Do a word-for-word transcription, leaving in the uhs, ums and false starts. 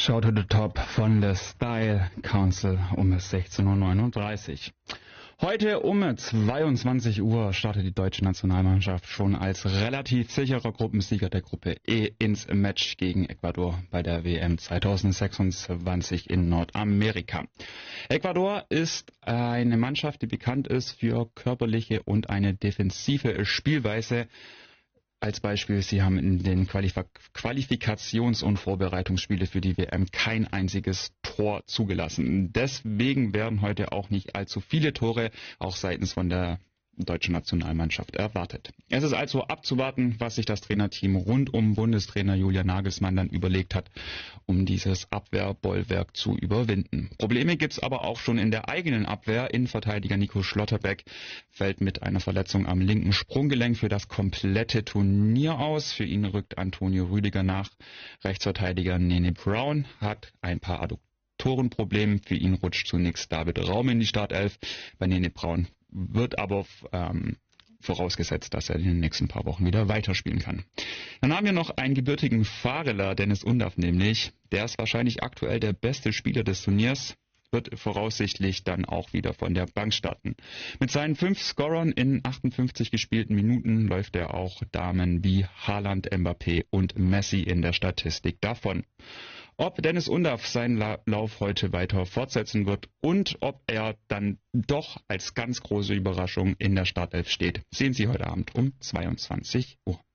Show to the Top von The Style Council um sechzehn Uhr neununddreißig. Heute um zweiundzwanzig Uhr startet die deutsche Nationalmannschaft schon als relativ sicherer Gruppensieger der Gruppe E ins Match gegen Ecuador bei der W M zweitausendsechsundzwanzig in Nordamerika. Ecuador ist eine Mannschaft, die bekannt ist für körperliche und eine defensive Spielweise. Als Beispiel, sie haben in den Qualif- Qualifikations- und Vorbereitungsspiele für die W M kein einziges Tor zugelassen. Deswegen werden heute auch nicht allzu viele Tore, auch seitens von der deutschen Nationalmannschaft, erwartet. Es ist also abzuwarten, was sich das Trainerteam rund um Bundestrainer Julian Nagelsmann dann überlegt hat, um dieses Abwehrbollwerk zu überwinden. Probleme gibt es aber auch schon in der eigenen Abwehr. Innenverteidiger Nico Schlotterbeck fällt mit einer Verletzung am linken Sprunggelenk für das komplette Turnier aus. Für ihn rückt Antonio Rüdiger nach. Rechtsverteidiger Nene Brown hat ein paar Adduktorenprobleme. Für ihn rutscht zunächst David Raum in die Startelf. Bei Nene Brown wird aber ähm, vorausgesetzt, dass er in den nächsten paar Wochen wieder weiterspielen kann. Dann haben wir noch einen gebürtigen Vareler, Dennis Undaff nämlich. Der ist wahrscheinlich aktuell der beste Spieler des Turniers, wird voraussichtlich dann auch wieder von der Bank starten. Mit seinen fünf Scorern in achtundfünfzig gespielten Minuten läuft er auch Damen wie Haaland, Mbappé und Messi in der Statistik davon. Ob Dennis Undaff seinen La- Lauf heute weiter fortsetzen wird und ob er dann doch als ganz große Überraschung in der Startelf steht, sehen Sie heute Abend um zweiundzwanzig Uhr.